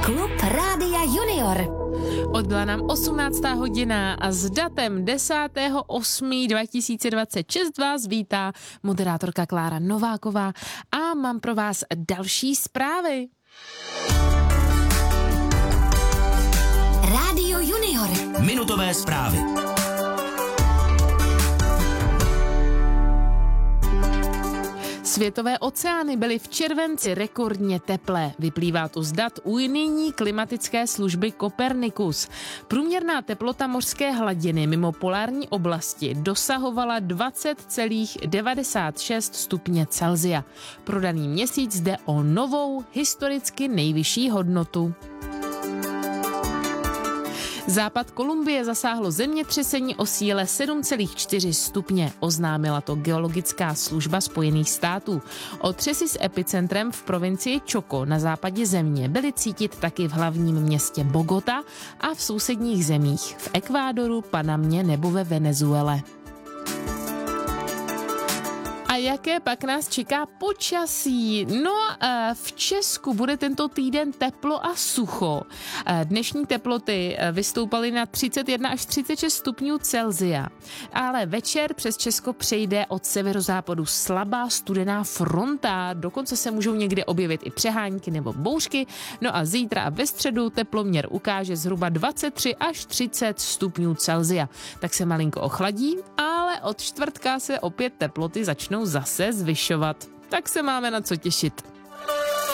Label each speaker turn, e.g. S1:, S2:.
S1: Klub Rádia Junior.
S2: Odbyla nám 18. hodina a s datem 10.8.2026 vás vítá moderátorka Klára Nováková a mám pro vás další zprávy.
S1: Rádio Junior.
S3: Minutové zprávy.
S2: Světové oceány byly v červenci rekordně teplé. Vyplývá to z dat unijní klimatické služby Copernicus. Průměrná teplota mořské hladiny mimo polární oblasti dosahovala 20,96 stupně Celsia. Pro daný měsíc jde o novou, historicky nejvyšší hodnotu. Západ Kolumbie zasáhlo zemětřesení o síle 7,4 stupně, oznámila to geologická služba Spojených států. Otřesy s epicentrem v provincii Chocó na západě země byly cítit taky v hlavním městě Bogota a v sousedních zemích v Ekvádoru, Panamě nebo ve Venezuele. A jaké pak nás čeká počasí? No, v Česku bude tento týden teplo a sucho. Dnešní teploty vystoupaly na 31 až 36 stupňů Celsia. Ale večer přes Česko přejde od severozápadu slabá studená fronta. Dokonce se můžou někde objevit i přehánky nebo bouřky. No a zítra a ve středu teploměr ukáže zhruba 23 až 30 stupňů Celsia. Tak se malinko ochladí, ale od čtvrtka se opět teploty začnou zase zvyšovat. Tak se máme na co těšit.